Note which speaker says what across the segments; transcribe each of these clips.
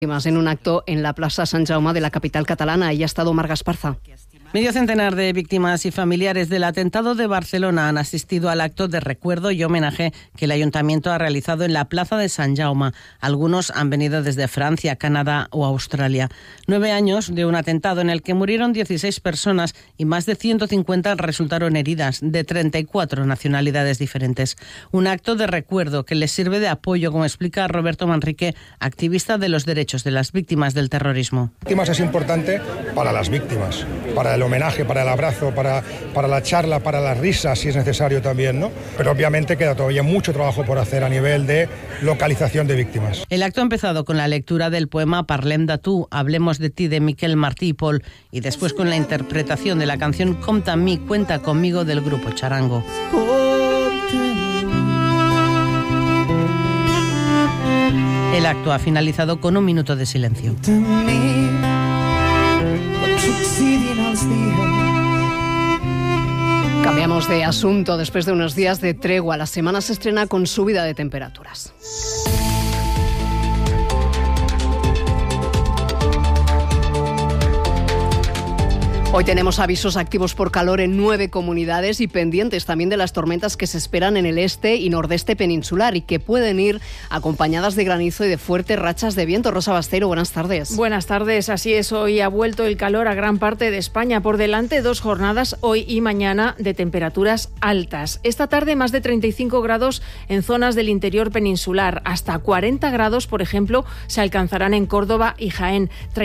Speaker 1: En un acto en la Plaza Sant Jaume de la capital catalana. Ahí ha estado Marga Esparza.
Speaker 2: Medio centenar de víctimas y familiares del atentado de Barcelona han asistido al acto de recuerdo y homenaje que el Ayuntamiento ha realizado en la Plaza de Sant Jaume. Algunos han venido desde Francia, Canadá o Australia. 9 años de un atentado en el que murieron 16 personas y más de 150 resultaron heridas, de 34 nacionalidades diferentes. Un acto de recuerdo que les sirve de apoyo, como explica Roberto Manrique, activista de los derechos de las víctimas del terrorismo.
Speaker 3: Víctimas es importante para las víctimas, para el homenaje, para el abrazo, para la charla, para las risas, si es necesario también, ¿no? Pero obviamente queda todavía mucho trabajo por hacer a nivel de localización de víctimas.
Speaker 2: El acto ha empezado con la lectura del poema Parlem de tu, Hablemos de ti, de Miquel Martí y Pol, y después con la interpretación de la canción Compta amb mi, cuenta conmigo, del grupo Charango. El acto ha finalizado con un minuto de silencio.
Speaker 1: Cambiamos de asunto después de unos días de tregua. La semana se estrena con subida de temperaturas. Hoy tenemos avisos activos por calor en 9 comunidades y pendientes también de las tormentas que se esperan en el este y nordeste peninsular y que pueden ir acompañadas de granizo y de fuertes rachas de viento. Rosa Bastero, buenas tardes.
Speaker 4: Buenas tardes, así es. Hoy ha vuelto el calor a gran parte de España. Por delante 2 jornadas, hoy y mañana, de temperaturas altas. Esta tarde más de 35 grados en zonas del interior peninsular. Hasta 40 grados, por ejemplo, se alcanzarán en Córdoba y Jaén.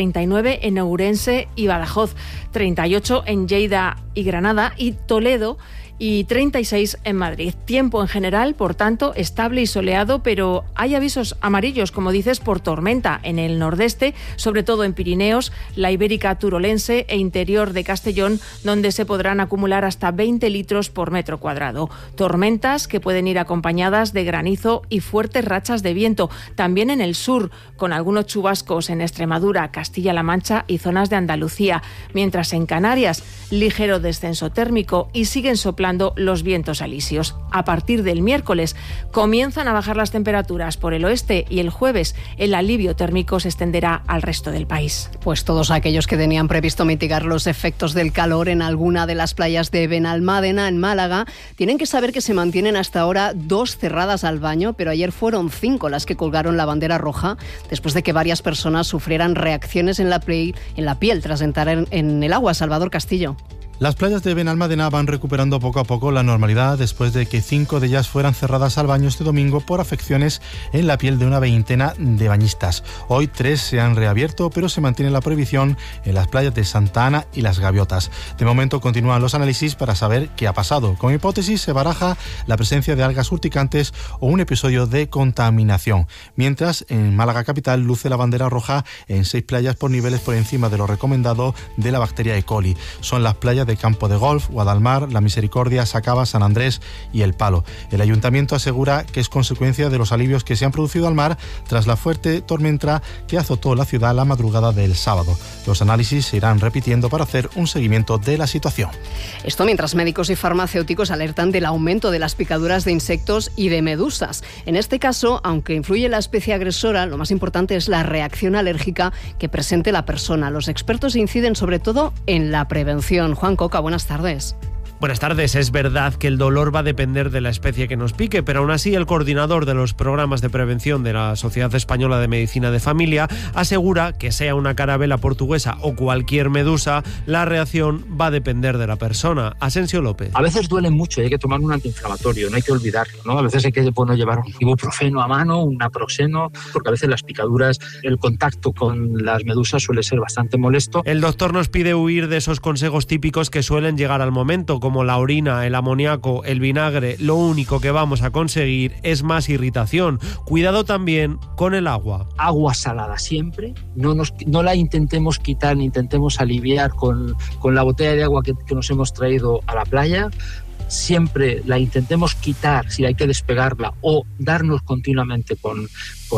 Speaker 4: 39 en Ourense y Badajoz. 38 en Lleida y Granada y Toledo y 36 en Madrid. Tiempo en general, por tanto, estable y soleado, pero hay avisos amarillos, como dices, por tormenta en el nordeste, sobre todo en Pirineos, la Ibérica Turolense e interior de Castellón, donde se podrán acumular hasta 20 litros por metro cuadrado. Tormentas que pueden ir acompañadas de granizo y fuertes rachas de viento. También en el sur, con algunos chubascos en Extremadura, Castilla-La Mancha y zonas de Andalucía. Mientras en Canarias, ligero descenso térmico y siguen soplando los vientos alisios. A partir del miércoles comienzan a bajar las temperaturas por el oeste y el jueves el alivio térmico se extenderá al resto del país.
Speaker 1: Pues todos aquellos que tenían previsto mitigar los efectos del calor en alguna de las playas de Benalmádena, en Málaga, tienen que saber que se mantienen hasta ahora 2 cerradas al baño, pero ayer fueron 5 las que colgaron la bandera roja después de que varias personas sufrieran reacciones en la piel tras entrar en el agua. Salvador Castillo.
Speaker 5: Las playas de Benalmádena van recuperando poco a poco la normalidad después de que 5 de ellas fueran cerradas al baño este domingo por afecciones en la piel de una veintena de bañistas. Hoy 3 se han reabierto, pero se mantiene la prohibición en las playas de Santa Ana y Las Gaviotas. De momento continúan los análisis para saber qué ha pasado. Como hipótesis se baraja la presencia de algas urticantes o un episodio de contaminación. Mientras, en Málaga capital luce la bandera roja en 6 playas por niveles por encima de lo recomendado de la bacteria E. coli. Son las playas de Campo de Golf, Guadalmar, La Misericordia, Sacaba, San Andrés y El Palo. El ayuntamiento asegura que es consecuencia de los alivios que se han producido al mar tras la fuerte tormenta que azotó la ciudad la madrugada del sábado. Los análisis se irán repitiendo para hacer un seguimiento de la situación.
Speaker 1: Esto mientras médicos y farmacéuticos alertan del aumento de las picaduras de insectos y de medusas. En este caso, aunque influye la especie agresora, lo más importante es la reacción alérgica que presente la persona. Los expertos inciden sobre todo en la prevención. Juan Coca, buenas tardes.
Speaker 6: Buenas tardes. Es verdad que el dolor va a depender de la especie que nos pique, pero aún así el coordinador de los programas de prevención de la Sociedad Española de Medicina de Familia asegura que sea una carabela portuguesa o cualquier medusa, la reacción va a depender de la persona. Asensio López.
Speaker 7: A veces duele mucho y hay que tomar un antiinflamatorio, no hay que olvidarlo, ¿no? A veces hay que llevar un ibuprofeno a mano, un naproxeno, porque a veces las picaduras, el contacto con las medusas suele ser bastante molesto.
Speaker 6: El doctor nos pide huir de esos consejos típicos que suelen llegar al momento, como la orina, el amoníaco, el vinagre. Lo único que vamos a conseguir es más irritación. Cuidado también con el agua.
Speaker 7: Agua salada siempre, no la intentemos quitar ni intentemos aliviar con la botella de agua que nos hemos traído a la playa. siempre la intentemos quitar si hay que despegarla o darnos continuamente con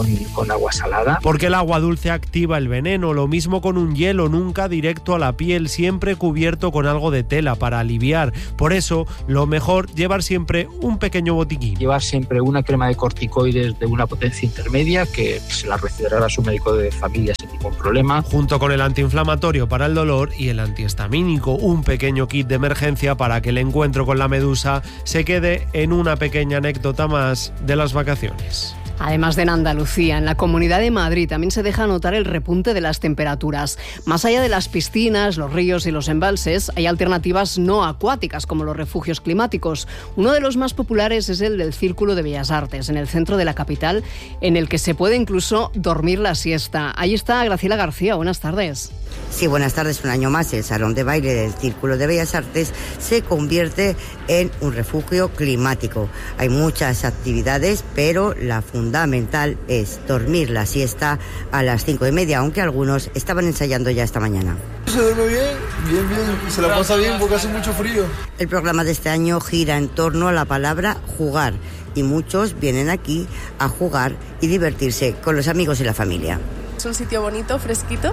Speaker 7: agua salada.
Speaker 6: Porque el agua dulce activa el veneno, lo mismo con un hielo, nunca directo a la piel, siempre cubierto con algo de tela para aliviar. Por eso, lo mejor, llevar siempre un pequeño botiquín.
Speaker 7: Llevar siempre una crema de corticoides de una potencia intermedia que se la recetará a su médico de familia sin ningún problema.
Speaker 6: Junto con el antiinflamatorio para el dolor y el antihistamínico, un pequeño kit de emergencia para que el encuentro con la medusa se quede en una pequeña anécdota más de las vacaciones.
Speaker 1: Además de en Andalucía, en la Comunidad de Madrid también se deja notar el repunte de las temperaturas. Más allá de las piscinas, los ríos y los embalses, hay alternativas no acuáticas como los refugios climáticos. Uno de los más populares es el del Círculo de Bellas Artes, en el centro de la capital, en el que se puede incluso dormir la siesta. Ahí está Graciela García, buenas tardes.
Speaker 8: Sí, buenas tardes. Un año más el Salón de Baile del Círculo de Bellas Artes se convierte en un refugio climático. Hay muchas actividades, pero la fundamental es dormir la siesta a las 5:30, aunque algunos estaban ensayando ya esta mañana.
Speaker 9: Se duerme bien, y se la pasa bien porque hace mucho frío.
Speaker 8: El programa de este año gira en torno a la palabra jugar y muchos vienen aquí a jugar y divertirse con los amigos y la familia.
Speaker 10: Es un sitio bonito, fresquito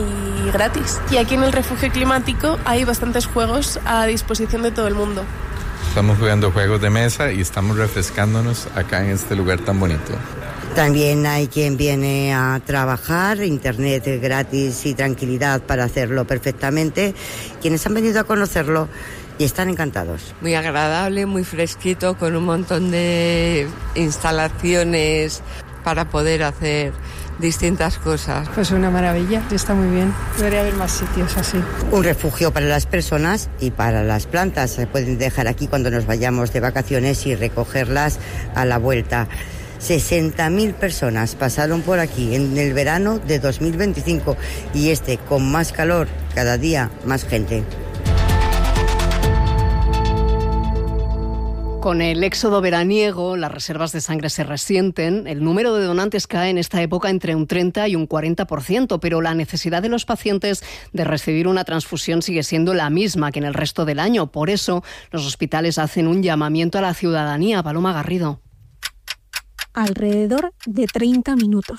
Speaker 10: y gratis. Y aquí en el refugio climático hay bastantes juegos a disposición de todo el mundo.
Speaker 11: Estamos jugando juegos de mesa y estamos refrescándonos acá en este lugar tan bonito.
Speaker 8: También hay quien viene a trabajar, internet gratis y tranquilidad para hacerlo perfectamente. Quienes han venido a conocerlo y están encantados.
Speaker 12: Muy agradable, muy fresquito, con un montón de instalaciones para poder hacer distintas cosas.
Speaker 13: Pues una maravilla, está muy bien. Debería haber más sitios así.
Speaker 8: Un refugio para las personas y para las plantas. Se pueden dejar aquí cuando nos vayamos de vacaciones y recogerlas a la vuelta. 60.000 personas pasaron por aquí en el verano de 2025 y con más calor, cada día más gente.
Speaker 1: Con el éxodo veraniego, las reservas de sangre se resienten, el número de donantes cae en esta época entre un 30 y un 40%, pero la necesidad de los pacientes de recibir una transfusión sigue siendo la misma que en el resto del año. Por eso, los hospitales hacen un llamamiento a la ciudadanía. Paloma Garrido.
Speaker 14: Alrededor de 30 minutos.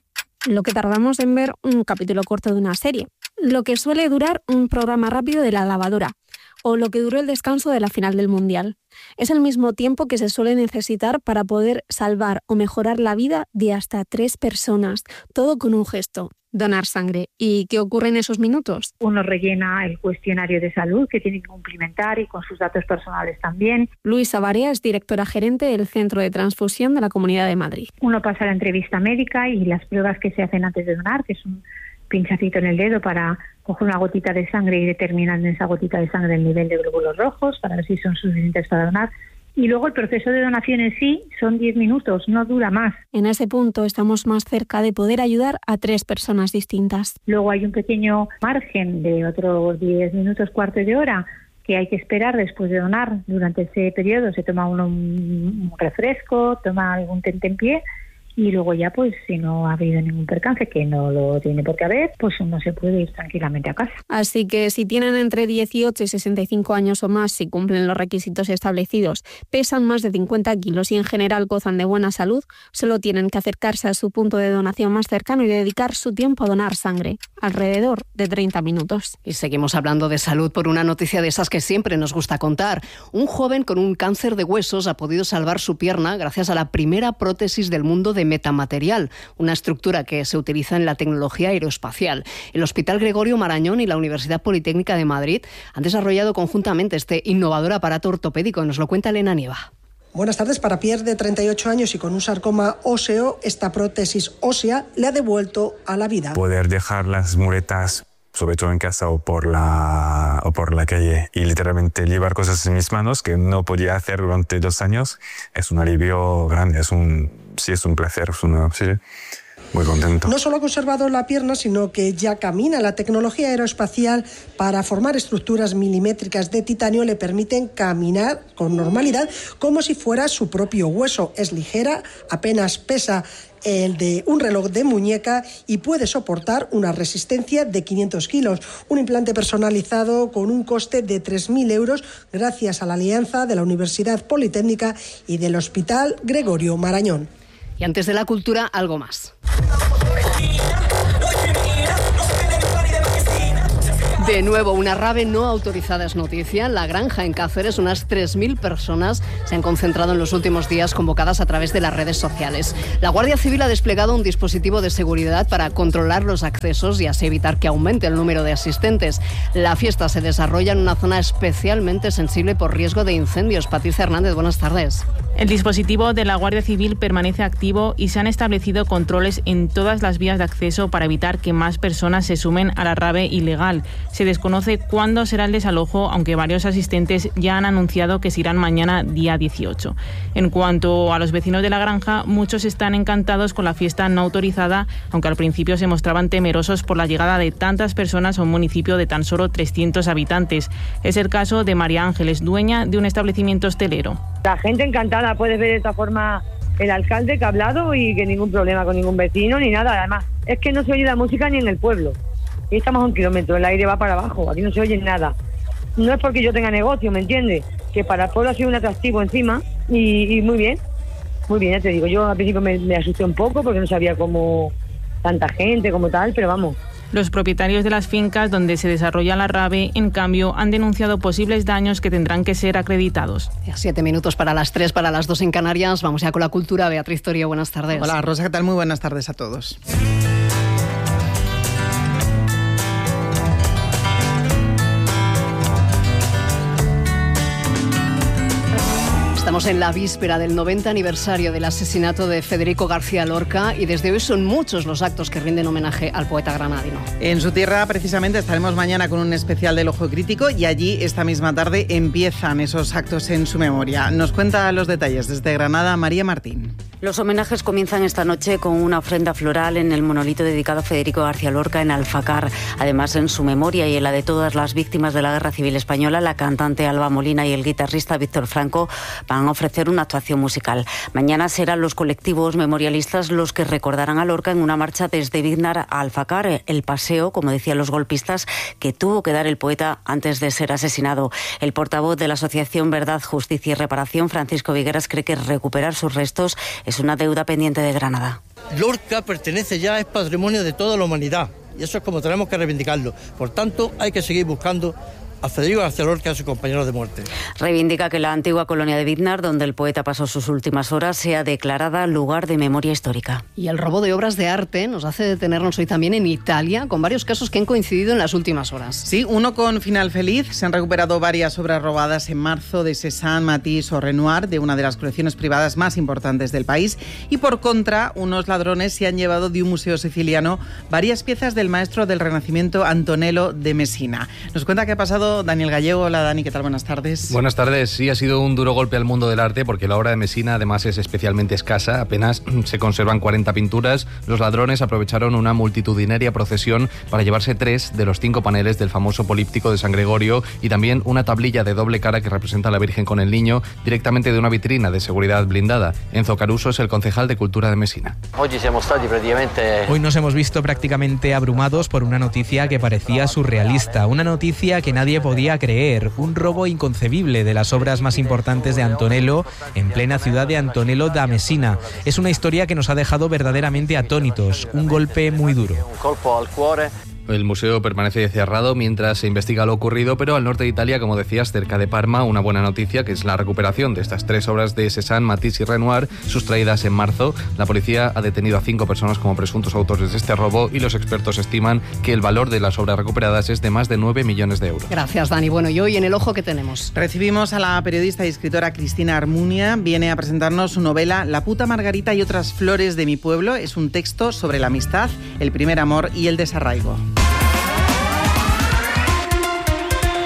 Speaker 14: Lo que tardamos en ver un capítulo corto de una serie. Lo que suele durar un programa rápido de la lavadora. O lo que duró el descanso de la final del Mundial. Es el mismo tiempo que se suele necesitar para poder salvar o mejorar la vida de hasta 3 personas. Todo con un gesto: donar sangre. ¿Y qué ocurre en esos minutos?
Speaker 15: Uno rellena el cuestionario de salud que tiene que cumplimentar y con sus datos personales también.
Speaker 14: Luisa Barea es directora gerente del Centro de Transfusión de la Comunidad de Madrid.
Speaker 15: Uno pasa la entrevista médica y las pruebas que se hacen antes de donar, que es un pinchacito en el dedo para coger una gotita de sangre y determinar en esa gotita de sangre el nivel de glóbulos rojos para ver si son suficientes para donar. Y luego el proceso de donación en sí son 10 minutos, no dura más.
Speaker 14: En ese punto estamos más cerca de poder ayudar a 3 personas distintas.
Speaker 15: Luego hay un pequeño margen de otros 10 minutos, cuarto de hora, que hay que esperar después de donar. Durante ese periodo se toma uno un refresco, toma algún tentempié. Y luego ya, pues, si no ha habido ningún percance, que no lo tiene por qué haber, pues uno se puede ir tranquilamente a casa.
Speaker 14: Así que si tienen entre 18 y 65 años o más, si cumplen los requisitos establecidos, pesan más de 50 kilos y en general gozan de buena salud, solo tienen que acercarse a su punto de donación más cercano y dedicar su tiempo a donar sangre, alrededor de 30 minutos.
Speaker 1: Y seguimos hablando de salud por una noticia de esas que siempre nos gusta contar. Un joven con un cáncer de huesos ha podido salvar su pierna gracias a la primera prótesis del mundo de metamaterial, una estructura que se utiliza en la tecnología aeroespacial. El Hospital Gregorio Marañón y la Universidad Politécnica de Madrid han desarrollado conjuntamente este innovador aparato ortopédico. Nos lo cuenta Elena Nieva.
Speaker 16: Buenas tardes. Para Pierre, de 38 años y con un sarcoma óseo, esta prótesis ósea le ha devuelto a la vida.
Speaker 17: Poder dejar las muletas, sobre todo en casa o por la calle, y literalmente llevar cosas en mis manos que no podía hacer durante 2 años, es un alivio grande, es un placer. Sí. muy contento.
Speaker 16: No solo ha conservado la pierna, sino que ya camina. La tecnología aeroespacial para formar estructuras milimétricas de titanio le permiten caminar con normalidad como si fuera su propio hueso. Es ligera, apenas pesa el de un reloj de muñeca y puede soportar una resistencia de 500 kilos. Un implante personalizado con un coste de 3.000 euros gracias a la alianza de la Universidad Politécnica y del Hospital Gregorio Marañón.
Speaker 1: Y antes de la cultura, algo más. De nuevo, una rave no autorizada es noticia. La Granja, en Cáceres, unas 3.000 personas se han concentrado en los últimos días, convocadas a través de las redes sociales. La Guardia Civil ha desplegado un dispositivo de seguridad para controlar los accesos y así evitar que aumente el número de asistentes. La fiesta se desarrolla en una zona especialmente sensible por riesgo de incendios. Patricia Hernández, buenas tardes.
Speaker 18: El dispositivo de la Guardia Civil permanece activo y se han establecido controles en todas las vías de acceso para evitar que más personas se sumen a la rave ilegal. Se desconoce cuándo será el desalojo, aunque varios asistentes ya han anunciado que se irán mañana, día 18. En cuanto a los vecinos de la Granja, muchos están encantados con la fiesta no autorizada, aunque al principio se mostraban temerosos por la llegada de tantas personas a un municipio de tan solo 300 habitantes. Es el caso de María Ángeles, dueña de un establecimiento hostelero.
Speaker 19: La gente encantada, puedes ver de esta forma el alcalde que ha hablado y que ningún problema con ningún vecino ni nada. Además, es que no se oye la música ni en el pueblo. Y estamos a 1 kilómetro, el aire va para abajo, aquí no se oye nada. No es porque yo tenga negocio, ¿me entiendes? Que para el pueblo ha sido un atractivo encima y muy bien, ya te digo. Yo al principio me asusté un poco porque no sabía cómo tanta gente, como tal, pero vamos.
Speaker 18: Los propietarios de las fincas donde se desarrolla la rave, en cambio, han denunciado posibles daños que tendrán que ser acreditados.
Speaker 1: 7 minutos para las 3, para las 2 en Canarias. Vamos ya con la cultura. Beatriz Torio, buenas tardes.
Speaker 20: Hola, Rosa, ¿qué tal? Muy buenas tardes a todos.
Speaker 1: Estamos en la víspera del 90 aniversario del asesinato de Federico García Lorca y desde hoy son muchos los actos que rinden homenaje al poeta granadino.
Speaker 20: En su tierra, precisamente, estaremos mañana con un especial del Ojo Crítico y allí, esta misma tarde, empiezan esos actos en su memoria. Nos cuenta los detalles desde Granada, María Martín.
Speaker 21: Los homenajes comienzan esta noche con una ofrenda floral en el monolito dedicado a Federico García Lorca en Alfacar. Además, en su memoria y en la de todas las víctimas de la Guerra Civil Española, la cantante Alba Molina y el guitarrista Víctor Franco van a ofrecer una actuación musical. Mañana serán los colectivos memorialistas los que recordarán a Lorca en una marcha desde Biznar a Alfacar, el paseo, como decían los golpistas, que tuvo que dar el poeta antes de ser asesinado. El portavoz de la Asociación Verdad, Justicia y Reparación, Francisco Vigueras, cree que recuperar sus restos es una deuda pendiente de Granada.
Speaker 22: Lorca pertenece ya, es patrimonio de toda la humanidad y eso es como tenemos que reivindicarlo. Por tanto, hay que seguir buscando a Federico García Lorca y a sus compañeros de muerte.
Speaker 21: Reivindica que la antigua colonia de Biznar, donde el poeta pasó sus últimas horas, sea declarada lugar de memoria histórica.
Speaker 1: Y el robo de obras de arte nos hace detenernos hoy también en Italia, con varios casos que han coincidido en las últimas horas.
Speaker 20: Sí, uno con final feliz. Se han recuperado varias obras robadas en marzo de Cézanne, Matisse o Renoir, de una de las colecciones privadas más importantes del país. Y por contra, unos ladrones se han llevado de un museo siciliano varias piezas del maestro del Renacimiento Antonello de Messina. Nos cuenta qué ha pasado Daniel Gallego. Hola Dani, ¿qué tal? Buenas tardes.
Speaker 23: Buenas tardes. Sí, ha sido un duro golpe al mundo del arte porque la obra de Messina además es especialmente escasa. Apenas se conservan 40 pinturas. Los ladrones aprovecharon una multitudinaria procesión para llevarse 3 de los 5 paneles del famoso políptico de San Gregorio y también una tablilla de doble cara que representa a la Virgen con el Niño directamente de una vitrina de seguridad blindada. Enzo Caruso es el concejal de Cultura de Messina.
Speaker 24: Hoy nos hemos visto prácticamente abrumados por una noticia que parecía surrealista, una noticia que nadie podía creer, un robo inconcebible de las obras más importantes de Antonello en plena ciudad de Antonello da Messina. Es una historia que nos ha dejado verdaderamente atónitos, un golpe muy duro.
Speaker 23: El museo permanece cerrado mientras se investiga lo ocurrido, pero al norte de Italia, como decías, cerca de Parma, una buena noticia que es la recuperación de estas 3 obras de Cézanne, Matisse y Renoir, sustraídas en marzo. La policía ha detenido a 5 personas como presuntos autores de este robo y los expertos estiman que el valor de las obras recuperadas es de más de 9 millones de euros.
Speaker 1: Gracias, Dani. Bueno, y hoy en El Ojo, ¿qué tenemos?
Speaker 20: Recibimos a la periodista y escritora Cristina Armunia. Viene a presentarnos su novela La puta Margarita y otras flores de mi pueblo. Es un texto sobre la amistad, el primer amor y el desarraigo.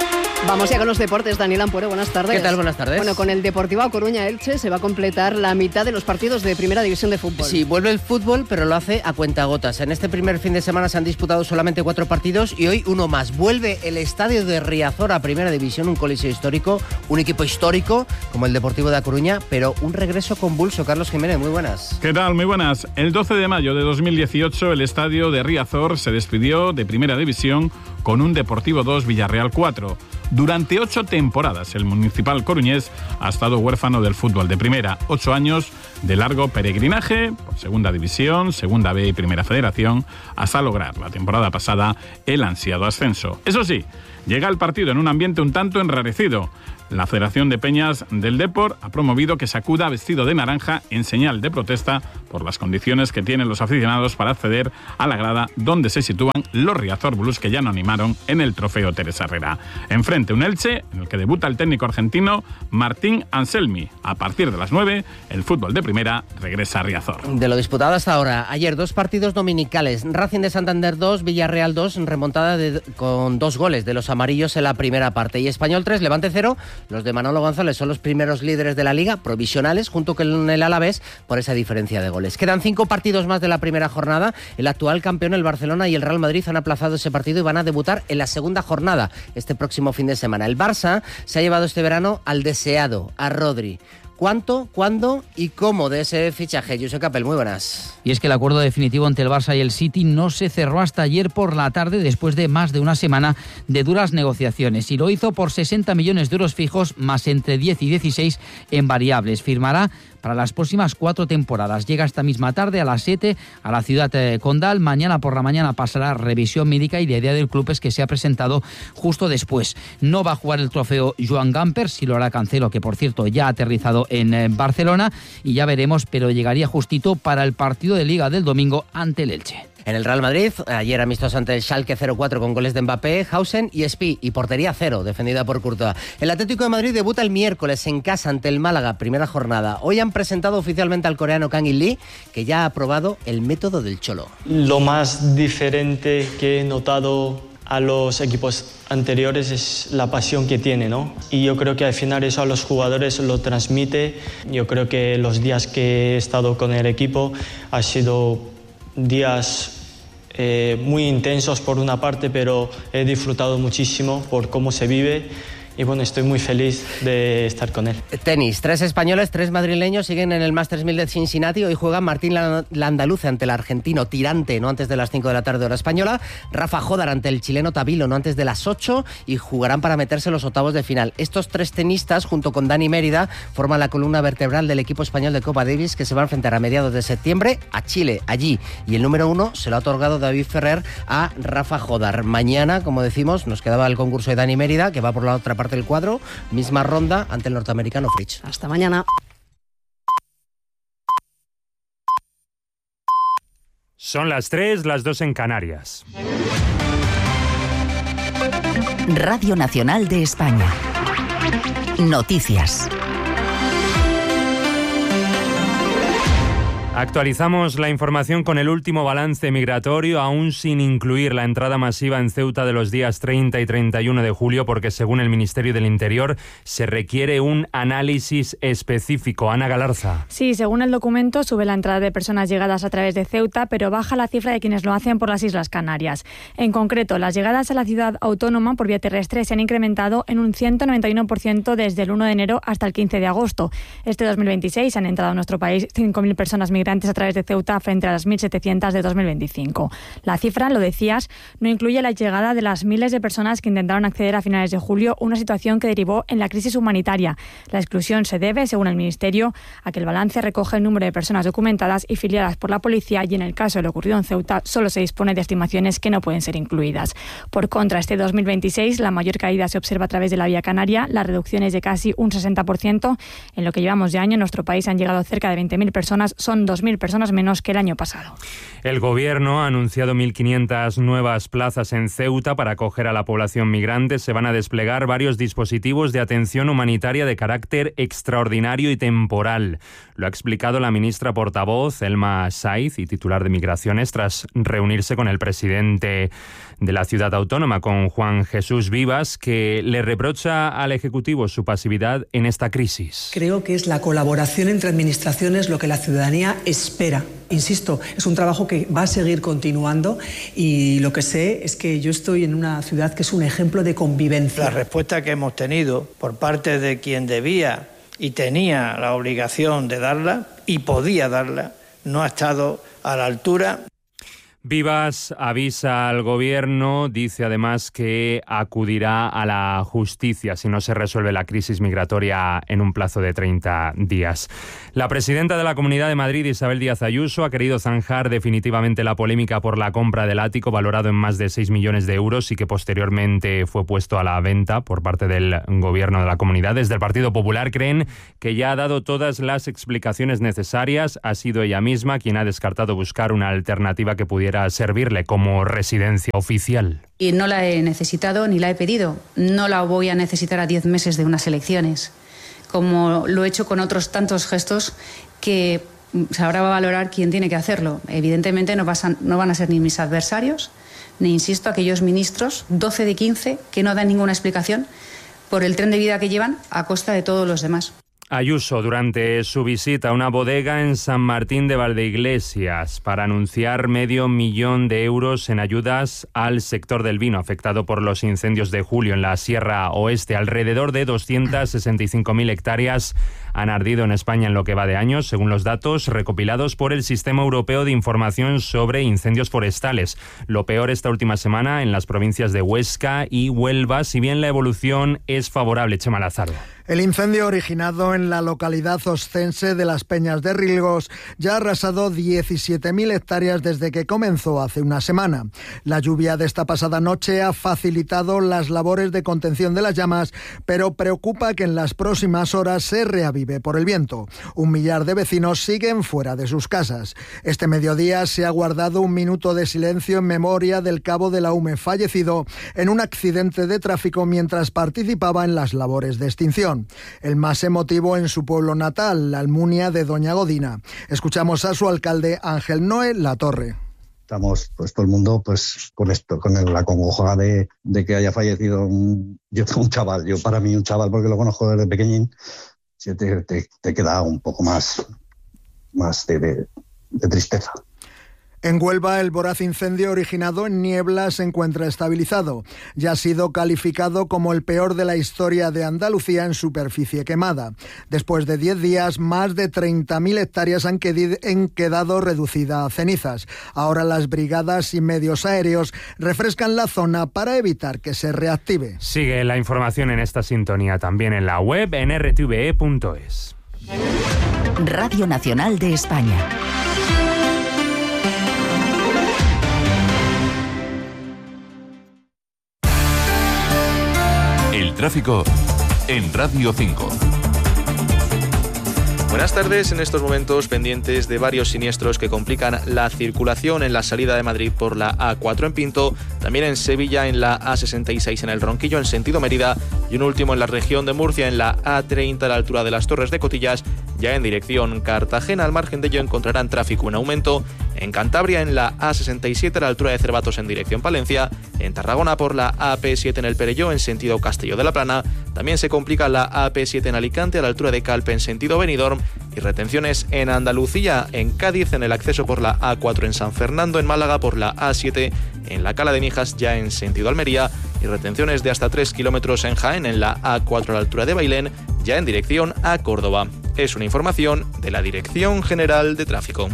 Speaker 1: Vamos ya con los deportes. Daniel Ampuero, buenas tardes.
Speaker 2: ¿Qué tal? Buenas tardes.
Speaker 1: Bueno, con el Deportivo A Coruña Elche se va a completar la mitad de los partidos de Primera División de Fútbol.
Speaker 2: Sí, vuelve el fútbol, pero lo hace a cuentagotas. En este primer fin de semana se han disputado solamente 4 partidos y hoy uno más. Vuelve el estadio de Riazor a Primera División, un coliseo histórico, un equipo histórico como el Deportivo de A Coruña, pero un regreso convulso. Carlos Jiménez, muy buenas.
Speaker 3: ¿Qué tal? Muy buenas. El 12 de mayo de 2018 el estadio de Riazor se despidió de Primera División con un Deportivo 2 Villarreal 4. Durante 8 temporadas el municipal coruñés ha estado huérfano del fútbol de primera. 8 años de largo peregrinaje por Segunda División, Segunda B y Primera Federación hasta lograr la temporada pasada el ansiado ascenso. Eso sí, llega el partido en un ambiente un tanto enrarecido. La Federación de Peñas del Depor ha promovido que se acuda vestido de naranja en señal de protesta por las condiciones que tienen los aficionados para acceder a la grada donde se sitúan los Riazor Blues, que ya no animaron en el trofeo Teresa Herrera. Enfrente un Elche en el que debuta el técnico argentino Martín Anselmi. A partir de las 9, el fútbol de primera regresa a Riazor.
Speaker 2: De lo disputado hasta ahora, ayer 2 partidos dominicales. Racing de Santander 2, Villarreal 2, remontada con 2 goles de los amarillos en la primera parte. Y Español 3, Levante 0. Los de Manolo González son los primeros líderes de la Liga, provisionales, junto con el Alavés, por esa diferencia de goles. Quedan 5 partidos más de la primera jornada. El actual campeón, el Barcelona, y el Real Madrid han aplazado ese partido y van a debutar en la segunda jornada este próximo fin de semana. El Barça se ha llevado este verano al deseado, a Rodri. ¿Cuánto, cuándo y cómo de ese fichaje? Josep Capel, muy buenas.
Speaker 4: Y es que el acuerdo definitivo entre el Barça y el City no se cerró hasta ayer por la tarde, después de más de una semana de duras negociaciones. Y lo hizo por 60 millones de euros fijos, más entre 10 y 16 en variables. Firmará para las próximas 4 temporadas. Llega esta misma tarde a las 7 a la ciudad condal. Mañana por la mañana pasará revisión médica y la idea del club es que se ha presentado justo después. No va a jugar el trofeo Joan Gamper, si lo hará Cancelo, que por cierto ya ha aterrizado en Barcelona, y ya veremos, pero llegaría justito para el partido de Liga del domingo ante el Elche.
Speaker 2: En el Real Madrid, ayer amistoso ante el Schalke 0-4 con goles de Mbappé, Hausen y Espí, y portería 0, defendida por Courtois. El Atlético de Madrid debuta el miércoles en casa ante el Málaga, primera jornada. Hoy han presentado oficialmente al coreano Kang In Lee, que ya ha aprobado el método del Cholo.
Speaker 5: Lo más diferente que he notado a los equipos anteriores es la pasión que tiene, ¿no? Y yo creo que al final eso a los jugadores lo transmite. Yo creo que los días que he estado con el equipo han sido días muy intensos por una parte, pero he disfrutado muchísimo por cómo se vive. Y bueno, estoy muy feliz de estar con él.
Speaker 2: Tenis, 3 españoles, 3 madrileños siguen en el Masters 1000 de Cincinnati. Hoy juega Martín Landaluce ante el argentino Tirante, no antes de las 5 de la tarde hora española. Rafa Jodar ante el chileno Tabilo, no antes de las 8. Y jugarán para meterse en los octavos de final. Estos 3 tenistas, junto con Dani Mérida, forman la columna vertebral del equipo español de Copa Davis, que se va a enfrentar a mediados de septiembre a Chile, allí. Y el número 1 se lo ha otorgado David Ferrer a Rafa Jodar. Mañana, como decimos, nos quedaba el concurso de Dani Mérida, que va por la otra parte del cuadro, misma ronda ante el norteamericano Fritz.
Speaker 1: Hasta mañana.
Speaker 25: Son las 3, las 2 en Canarias.
Speaker 26: Radio Nacional de España. Noticias.
Speaker 25: Actualizamos la información con el último balance migratorio, aún sin incluir la entrada masiva en Ceuta de los días 30 y 31 de julio, porque según el Ministerio del Interior se requiere un análisis específico. Ana Galarza.
Speaker 27: Sí, según el documento sube la entrada de personas llegadas a través de Ceuta, pero baja la cifra de quienes lo hacen por las Islas Canarias. En concreto, las llegadas a la ciudad autónoma por vía terrestre se han incrementado en un 191% desde el 1 de enero hasta el 15 de agosto. Este 2026 han entrado a nuestro país 5.000 personas migrantes a través de Ceuta frente a las 1.700 de 2025. La cifra, lo decías, no incluye la llegada de las miles de personas que intentaron acceder a finales de julio, una situación que derivó en la crisis humanitaria. La exclusión se debe, según el Ministerio, a que el balance recoge el número de personas documentadas y filiadas por la policía, y en el caso de lo ocurrido en Ceuta solo se dispone de estimaciones que no pueden ser incluidas. Por contra, este 2026 la mayor caída se observa a través de la vía canaria. La reducción es de casi un 60%. En lo que llevamos de año, en nuestro país han llegado cerca de 20.000 personas, son 2 2.000 personas menos que el año pasado.
Speaker 25: El Gobierno ha anunciado 1.500 nuevas plazas en Ceuta para acoger a la población migrante. Se van a desplegar varios dispositivos de atención humanitaria de carácter extraordinario y temporal. Lo ha explicado la ministra portavoz, Elma Saiz, y titular de Migraciones, tras reunirse con el presidente de la ciudad autónoma, con Juan Jesús Vivas, que le reprocha al Ejecutivo su pasividad en esta crisis.
Speaker 6: Creo que es la colaboración entre administraciones lo que la ciudadanía espera. Insisto, es un trabajo que va a seguir continuando y lo que sé es que yo estoy en una ciudad que es un ejemplo de convivencia.
Speaker 7: La respuesta que hemos tenido por parte de quien debía y tenía la obligación de darla y podía darla no ha estado a la altura.
Speaker 25: Vivas avisa al Gobierno, dice además que acudirá a la justicia si no se resuelve la crisis migratoria en un plazo de 30 días. La presidenta de la Comunidad de Madrid, Isabel Díaz Ayuso, ha querido zanjar definitivamente la polémica por la compra del ático valorado en más de 6 millones de euros y que posteriormente fue puesto a la venta por parte del Gobierno de la Comunidad. Desde el Partido Popular creen que ya ha dado todas las explicaciones necesarias. Ha sido ella misma quien ha descartado buscar una alternativa que pudiera servirle como residencia oficial.
Speaker 9: Y no la he necesitado ni la he pedido. No la voy a necesitar a 10 meses de unas elecciones, como lo he hecho con otros tantos gestos que ahora va a valorar quién tiene que hacerlo. Evidentemente no van a ser ni mis adversarios, ni, insisto, aquellos ministros, 12 de 15, que no dan ninguna explicación por el tren de vida que llevan a costa de todos los demás.
Speaker 25: Ayuso, durante su visita a una bodega en San Martín de Valdeiglesias, para anunciar $500,000 de euros en ayudas al sector del vino afectado por los incendios de julio en la Sierra Oeste. Alrededor de 265.000 hectáreas han ardido en España en lo que va de año, según los datos recopilados por el Sistema Europeo de Información sobre Incendios Forestales. Lo peor esta última semana en las provincias de Huesca y Huelva, si bien la evolución es favorable. Chema Lázaro.
Speaker 10: El incendio originado en la localidad oscense de Las Peñas de Rilgos ya ha arrasado 17.000 hectáreas desde que comenzó hace una semana. La lluvia de esta pasada noche ha facilitado las labores de contención de las llamas, pero preocupa que en las próximas horas se reavive por el viento. 1 millar de vecinos siguen fuera de sus casas. Este mediodía se ha guardado un minuto de silencio en memoria del cabo de la UME fallecido en un accidente de tráfico mientras participaba en las labores de extinción. El más emotivo en su pueblo natal, la Almunia de Doña Godina. Escuchamos a su alcalde Ángel Noé Latorre.
Speaker 11: Estamos pues todo el mundo pues con esto, con la congoja de que haya fallecido yo tengo un chaval, para mí un chaval porque lo conozco desde pequeñín, te queda un poco más de tristeza.
Speaker 10: En Huelva, el voraz incendio originado en Niebla se encuentra estabilizado. Ya ha sido calificado como el peor de la historia de Andalucía en superficie quemada. Después de 10 días, más de 30.000 hectáreas han quedado reducidas a cenizas. Ahora las brigadas y medios aéreos refrescan la zona para evitar que se reactive.
Speaker 25: Sigue la información en esta sintonía también en la web en rtve.es.
Speaker 26: Radio Nacional de España.
Speaker 12: Tráfico en Radio 5.
Speaker 13: Buenas tardes. En estos momentos pendientes de varios siniestros que complican la circulación en la salida de Madrid por la A4 en Pinto, también en Sevilla en la A66 en el Ronquillo en sentido Mérida y un último en la región de Murcia en la A30 a la altura de las Torres de Cotillas, ya en dirección Cartagena. Al margen de ello encontrarán tráfico en aumento en Cantabria en la A67 a la altura de Cervatos en dirección Palencia, en Tarragona por la AP7 en el Perelló en sentido Castelló de la Plana, también se complica la AP7 en Alicante a la altura de Calpe en sentido Benidorm y retenciones en Andalucía, en Cádiz en el acceso por la A4 en San Fernando, en Málaga por la A7 en la Cala de Mijas ya en sentido Almería y retenciones de hasta 3 kilómetros en Jaén en la A4 a la altura de Bailén ya en dirección a Córdoba. Es una información de la Dirección General de Tráfico.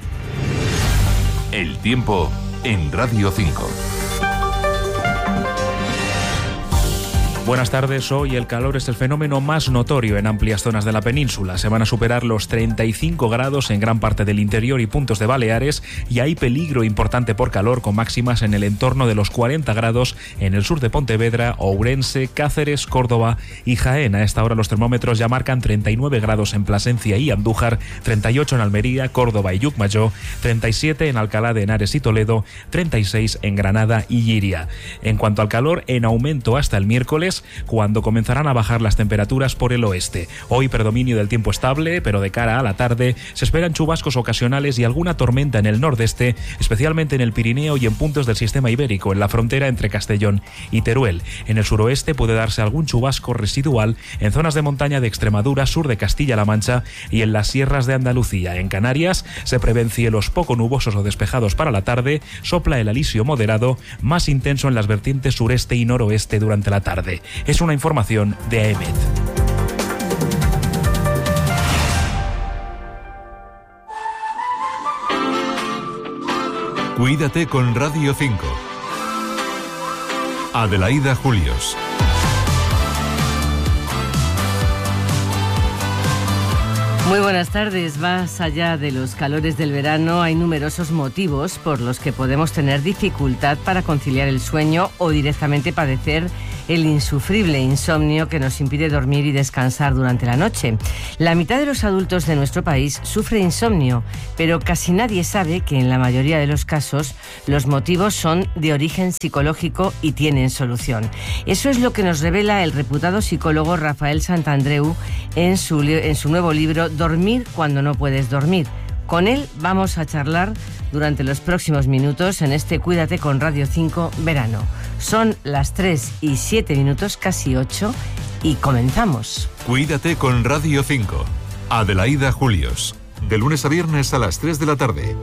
Speaker 12: El tiempo en Radio 5.
Speaker 8: Buenas tardes. Hoy el calor es el fenómeno más notorio en amplias zonas de la península. Se van a superar los 35 grados en gran parte del interior y puntos de Baleares, y hay peligro importante por calor, con máximas en el entorno de los 40 grados en el sur de Pontevedra, Ourense, Cáceres, Córdoba y Jaén. A esta hora los termómetros ya marcan 39 grados en Plasencia y Andújar, 38 en Almería, Córdoba y Llucmajor, 37 en Alcalá de Henares y Toledo, 36 en Granada y Llíria. En cuanto al calor, en aumento hasta el miércoles, cuando comenzarán a bajar las temperaturas por el oeste. Hoy predominio del tiempo estable, pero de cara a la tarde se esperan chubascos ocasionales y alguna tormenta en el nordeste, especialmente en el Pirineo y en puntos del sistema ibérico, en la frontera entre Castellón y Teruel. En el suroeste puede darse algún chubasco residual en zonas de montaña de Extremadura, sur de Castilla-La Mancha y en las sierras de Andalucía. En Canarias se prevén cielos poco nubosos o despejados para la tarde, sopla el alisio moderado, más intenso en las vertientes sureste y noroeste durante la tarde. Es una información de AEMET.
Speaker 12: Cuídate con Radio 5. Adelaida Julios.
Speaker 14: Muy buenas tardes. Más allá de los calores del verano, hay numerosos motivos por los que podemos tener dificultad para conciliar el sueño o directamente padecer el insufrible insomnio que nos impide dormir y descansar durante la noche. La mitad de los adultos de nuestro país sufre insomnio, pero casi nadie sabe que en la mayoría de los casos los motivos son de origen psicológico y tienen solución. Eso es lo que nos revela el reputado psicólogo Rafael Santandreu en su nuevo libro Dormir cuando no puedes dormir. Con él vamos a charlar durante los próximos minutos en este Cuídate con Radio 5 verano. Son las 3:07, casi 8, y comenzamos.
Speaker 12: Cuídate con Radio 5. Adelaida Julios. De lunes a viernes a las 3 de la tarde.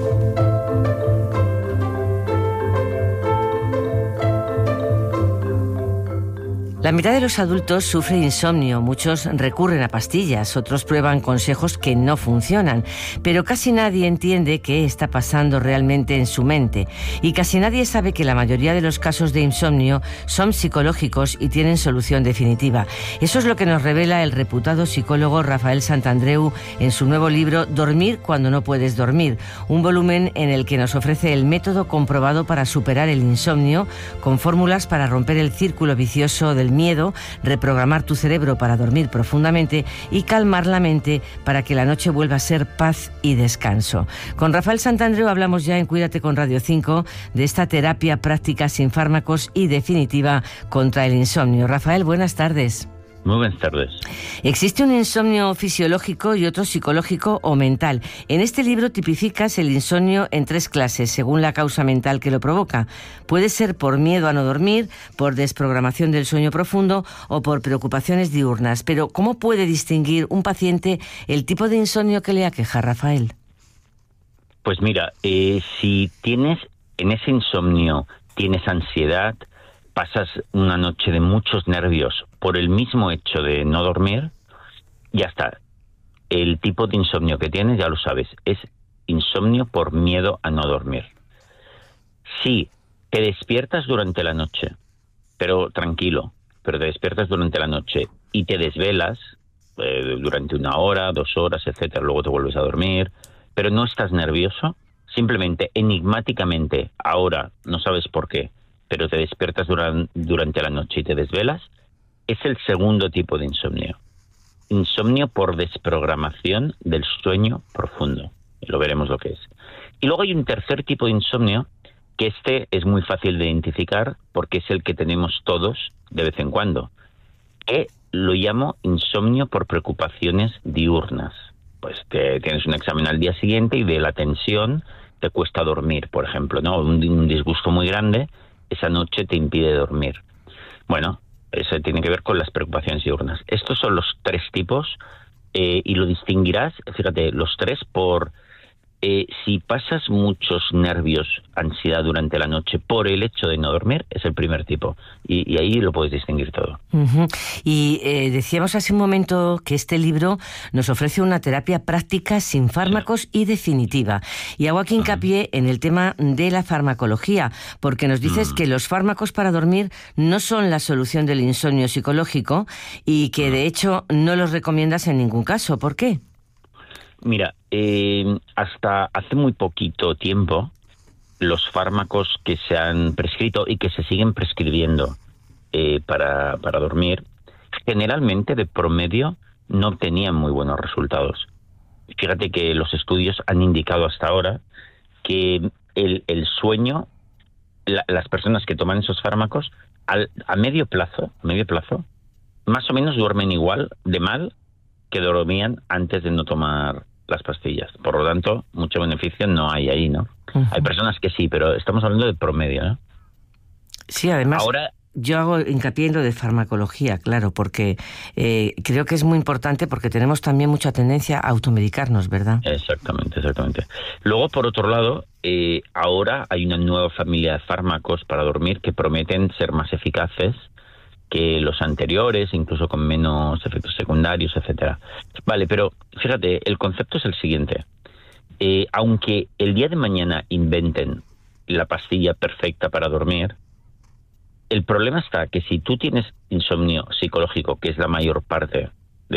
Speaker 14: La mitad de los adultos sufre insomnio, muchos recurren a pastillas, otros prueban consejos que no funcionan, pero casi nadie entiende qué está pasando realmente en su mente, y casi nadie sabe que la mayoría de los casos de insomnio son psicológicos y tienen solución definitiva. Eso es lo que nos revela el reputado psicólogo Rafael Santandreu en su nuevo libro Dormir cuando no puedes dormir, un volumen en el que nos ofrece el método comprobado para superar el insomnio, con fórmulas para romper el círculo vicioso del miedo, reprogramar tu cerebro para dormir profundamente y calmar la mente para que la noche vuelva a ser paz y descanso. Con Rafael Santandreu hablamos ya en Cuídate con Radio 5 de esta terapia práctica sin fármacos y definitiva contra el insomnio. Rafael, buenas tardes.
Speaker 15: Muy buenas tardes.
Speaker 14: Existe un insomnio fisiológico y otro psicológico o mental. En este libro tipificas el insomnio en 3 clases, según la causa mental que lo provoca. Puede ser por miedo a no dormir, por desprogramación del sueño profundo o por preocupaciones diurnas. Pero, ¿cómo puede distinguir un paciente el tipo de insomnio que le aqueja, Rafael?
Speaker 15: Pues mira, si tienes en ese insomnio, tienes ansiedad, pasas una noche de muchos nervios por el mismo hecho de no dormir, ya está. El tipo de insomnio que tienes, ya lo sabes, es insomnio por miedo a no dormir. Si te despiertas durante la noche, pero tranquilo, pero te despiertas durante la noche y te desvelas durante 1 hora, 2 horas, etcétera, luego te vuelves a dormir, pero no estás nervioso, simplemente enigmáticamente, ahora no sabes por qué, pero te despiertas durante la noche y te desvelas, es el segundo tipo de insomnio. Insomnio por desprogramación del sueño profundo. Y lo veremos lo que es. Y luego hay un tercer tipo de insomnio, que este es muy fácil de identificar porque es el que tenemos todos de vez en cuando, que lo llamo insomnio por preocupaciones diurnas. Pues tienes un examen al día siguiente y de la tensión te cuesta dormir, por ejemplo, ¿no? Un disgusto muy grande, esa noche te impide dormir. Bueno, eso tiene que ver con las preocupaciones diurnas. Estos son los 3 tipos y lo distinguirás, fíjate, los 3 por si pasas muchos nervios, ansiedad durante la noche por el hecho de no dormir, es el primer tipo. Y ahí lo puedes distinguir todo.
Speaker 14: Uh-huh. Y decíamos hace un momento que este libro nos ofrece una terapia práctica sin fármacos y definitiva. Y hago aquí hincapié en el tema de la farmacología, porque nos dices que los fármacos para dormir no son la solución del insomnio psicológico y que de hecho no los recomiendas en ningún caso. ¿Por qué?
Speaker 15: Mira, hasta hace muy poquito tiempo, los fármacos que se han prescrito y que se siguen prescribiendo para dormir, generalmente de promedio no obtenían muy buenos resultados. Fíjate que los estudios han indicado hasta ahora que el sueño, las personas que toman esos fármacos, a medio plazo, más o menos duermen igual de mal que dormían antes de no tomar las pastillas. Por lo tanto, mucho beneficio no hay ahí, ¿no? Uh-huh. Hay personas que sí, pero estamos hablando de promedio, ¿no?
Speaker 14: Sí, además, ahora, yo hago hincapié en lo de farmacología, claro, porque creo que es muy importante porque tenemos también mucha tendencia a automedicarnos, ¿verdad?
Speaker 15: Exactamente. Luego, por otro lado, ahora hay una nueva familia de fármacos para dormir que prometen ser más eficaces que los anteriores, incluso con menos efectos secundarios, etcétera. Vale, pero fíjate, el concepto es el siguiente. Aunque el día de mañana inventen la pastilla perfecta para dormir, el problema está que si tú tienes insomnio psicológico, que es la mayor parte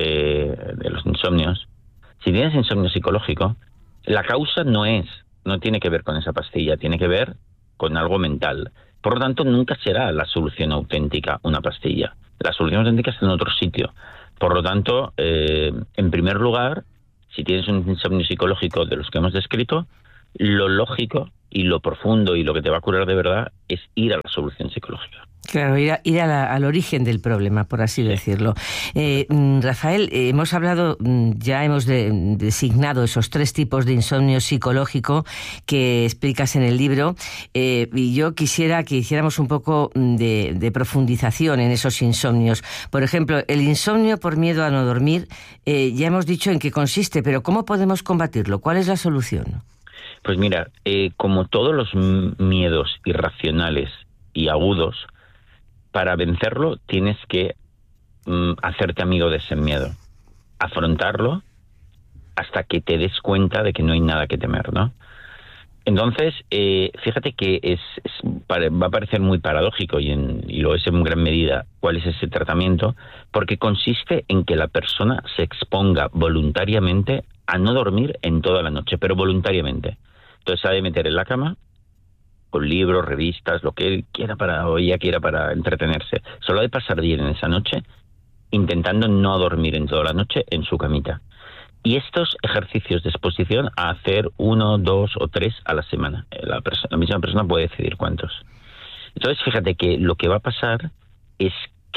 Speaker 15: de los insomnios, si tienes insomnio psicológico, la causa no tiene que ver con esa pastilla, tiene que ver con algo mental. Por lo tanto, nunca será la solución auténtica una pastilla. La solución auténtica está en otro sitio. Por lo tanto, en primer lugar, si tienes un insomnio psicológico de los que hemos descrito, lo lógico y lo profundo y lo que te va a curar de verdad es ir a la solución psicológica.
Speaker 14: Claro, ir al origen del problema, por así decirlo. Rafael, hemos hablado, ya hemos designado esos 3 tipos de insomnio psicológico que explicas en el libro, y yo quisiera que hiciéramos un poco de profundización en esos insomnios. Por ejemplo, el insomnio por miedo a no dormir, ya hemos dicho en qué consiste, pero ¿cómo podemos combatirlo? ¿Cuál es la solución?
Speaker 15: Pues mira, como todos los miedos irracionales y agudos, para vencerlo tienes que hacerte amigo de ese miedo, afrontarlo hasta que te des cuenta de que no hay nada que temer, ¿no? Entonces, fíjate que va a parecer muy paradójico y lo es en gran medida cuál es ese tratamiento, porque consiste en que la persona se exponga voluntariamente a no dormir en toda la noche, pero voluntariamente. Entonces se ha de meter en la cama con libros, revistas, lo que él quiera o ella quiera para entretenerse. Solo ha de pasar bien en esa noche, intentando no dormir en toda la noche en su camita. Y estos ejercicios de exposición a hacer 1, 2 o 3 a la semana. La misma persona puede decidir cuántos. Entonces, fíjate que lo que va a pasar es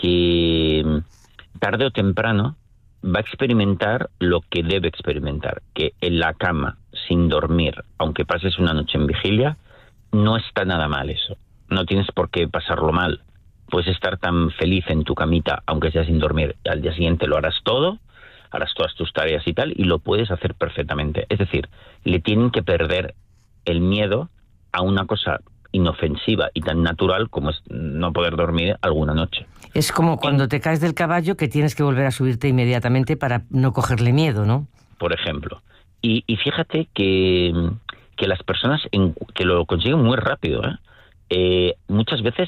Speaker 15: que tarde o temprano va a experimentar lo que debe experimentar, que en la cama, sin dormir, aunque pases una noche en vigilia, no está nada mal eso. No tienes por qué pasarlo mal. Puedes estar tan feliz en tu camita, aunque sea sin dormir. Al día siguiente lo harás todo, harás todas tus tareas y tal, y lo puedes hacer perfectamente. Es decir, le tienen que perder el miedo a una cosa inofensiva y tan natural como es no poder dormir alguna noche.
Speaker 14: Es como cuando te caes del caballo que tienes que volver a subirte inmediatamente para no cogerle miedo, ¿no?
Speaker 15: Por ejemplo. Y fíjate que las personas que lo consiguen muy rápido, muchas veces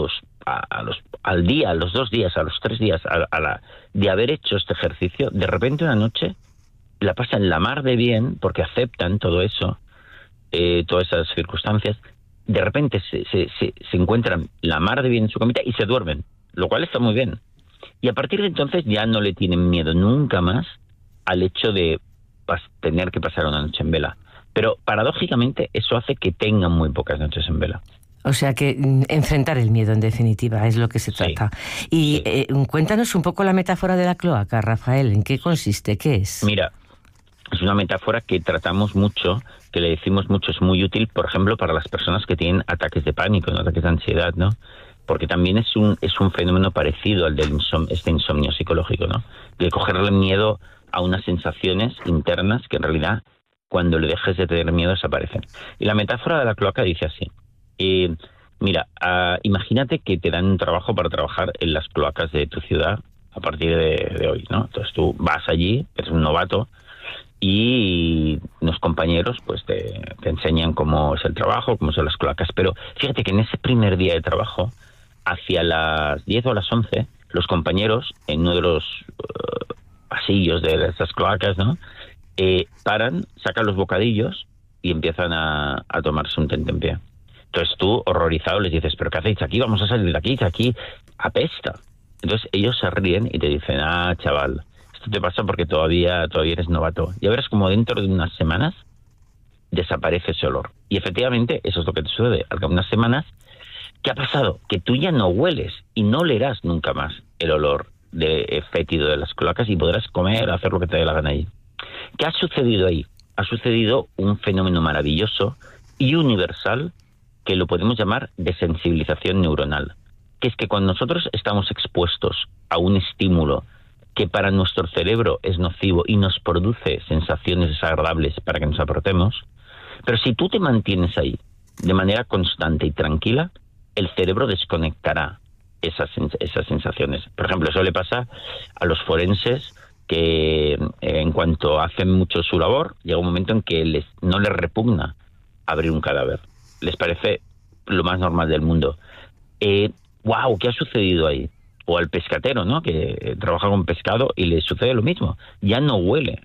Speaker 15: al día, a los 2 días, a los 3 días de haber hecho este ejercicio, de repente una noche la pasan la mar de bien porque aceptan todo eso, todas esas circunstancias. De repente se encuentran la mar de bien en su camita y se duermen, lo cual está muy bien. Y a partir de entonces ya no le tienen miedo nunca más al hecho de tener que pasar una noche en vela. Pero paradójicamente eso hace que tengan muy pocas noches en vela.
Speaker 14: O sea que enfrentar el miedo, en definitiva, es lo que se trata. Y cuéntanos un poco la metáfora de la cloaca, Rafael. ¿En qué consiste? ¿Qué es?
Speaker 15: Mira, es una metáfora que tratamos mucho, que le decimos mucho, es muy útil, por ejemplo, para las personas que tienen ataques de pánico, ¿no? Ataques de ansiedad, ¿no? Porque también es un fenómeno parecido al del este insomnio psicológico, ¿no? De cogerle miedo a unas sensaciones internas que en realidad cuando le dejes de tener miedo, desaparecen. Y la metáfora de la cloaca dice así. Mira, imagínate que te dan un trabajo para trabajar en las cloacas de tu ciudad a partir de hoy, ¿no? Entonces tú vas allí, eres un novato, y los compañeros pues te enseñan cómo es el trabajo, cómo son las cloacas. Pero fíjate que en ese primer día de trabajo, hacia las 10 o las 11, los compañeros, en uno de los pasillos de esas cloacas, ¿no? Paran, sacan los bocadillos y empiezan a tomarse un tentempié. Entonces tú, horrorizado, les dices, ¿pero qué hacéis aquí? Vamos a salir de aquí apesta. Entonces ellos se ríen y te dicen, chaval, esto te pasa porque todavía eres novato. Ya verás como dentro de unas semanas desaparece ese olor. Y efectivamente eso es lo que te sucede. Al cabo de unas semanas, ¿qué ha pasado? Que tú ya no hueles y no olerás nunca más el olor fétido de las cloacas y podrás comer, hacer lo que te dé la gana allí. ¿Qué ha sucedido ahí? Ha sucedido un fenómeno maravilloso y universal que lo podemos llamar desensibilización neuronal, que es que cuando nosotros estamos expuestos a un estímulo que para nuestro cerebro es nocivo y nos produce sensaciones desagradables para que nos apartemos, pero si tú te mantienes ahí de manera constante y tranquila, el cerebro desconectará esas sensaciones. Por ejemplo, eso le pasa a los forenses que en cuanto hacen mucho su labor, llega un momento en que no les repugna abrir un cadáver. Les parece lo más normal del mundo. ¡Wow! ¿Qué ha sucedido ahí? O al pescatero, ¿no? Que trabaja con pescado y le sucede lo mismo. Ya no huele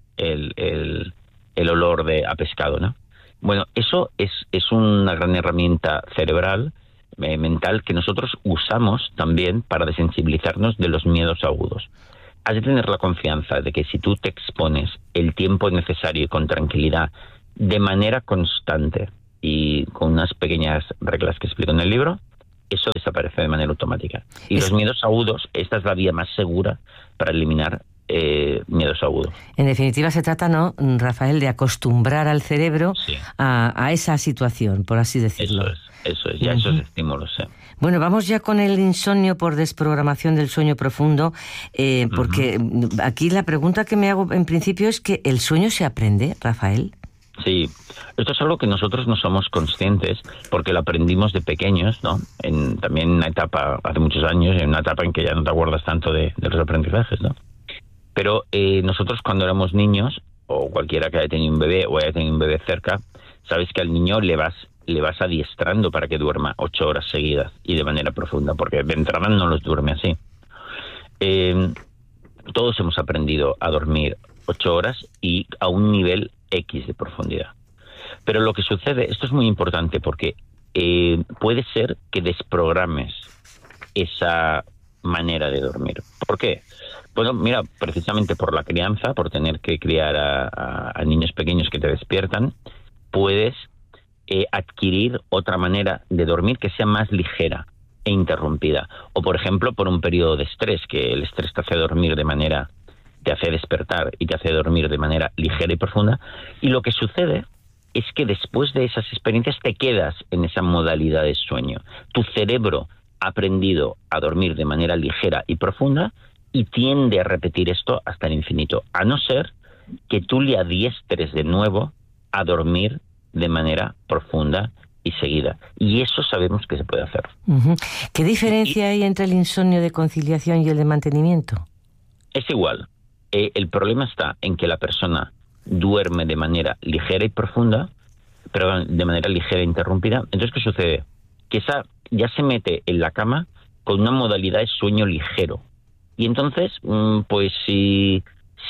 Speaker 15: el olor a pescado, ¿no? Bueno, eso es una gran herramienta cerebral, mental, que nosotros usamos también para desensibilizarnos de los miedos agudos. Has de tener la confianza de que si tú te expones el tiempo necesario y con tranquilidad, de manera constante y con unas pequeñas reglas que explico en el libro, eso desaparece de manera automática. Y los miedos agudos, esta es la vía más segura para eliminar miedos agudos.
Speaker 14: En definitiva, se trata, ¿no, Rafael, de acostumbrar al cerebro a esa situación, por así decirlo?
Speaker 15: Eso es, ya esos estímulos, sí.
Speaker 14: Bueno, vamos ya con el insomnio por desprogramación del sueño profundo, porque aquí la pregunta que me hago en principio es que ¿el sueño se aprende, Rafael?
Speaker 15: Sí, esto es algo que nosotros no somos conscientes porque lo aprendimos de pequeños, ¿no? También en una etapa, hace muchos años, en una etapa en que ya no te acuerdas tanto de los aprendizajes, ¿no? Pero nosotros cuando éramos niños, o cualquiera que haya tenido un bebé o haya tenido un bebé cerca, sabes que al niño le vas adiestrando para que duerma 8 horas seguidas y de manera profunda, porque de entrada no los duerme así. Todos hemos aprendido a dormir 8 horas y a un nivel X de profundidad. Pero lo que sucede, esto es muy importante porque puede ser que desprogrames esa manera de dormir. ¿Por qué? Bueno, mira, precisamente por la crianza, por tener que criar a niños pequeños que te despiertan, puedes adquirir otra manera de dormir que sea más ligera e interrumpida. O, por ejemplo, por un periodo de estrés, que el estrés te hace dormir te hace despertar y te hace dormir de manera ligera y profunda. Y lo que sucede es que después de esas experiencias te quedas en esa modalidad de sueño. Tu cerebro ha aprendido a dormir de manera ligera y profunda y tiende a repetir esto hasta el infinito, a no ser que tú le adiestres de nuevo a dormir de manera profunda y seguida. Y eso sabemos que se puede hacer.
Speaker 14: ¿Qué diferencia hay entre el insomnio de conciliación y el de mantenimiento?
Speaker 15: Es igual. El problema está en que la persona duerme de manera ligera y profunda, pero de manera ligera e interrumpida. Entonces, ¿qué sucede? Que esa ya se mete en la cama con una modalidad de sueño ligero. Y entonces, pues si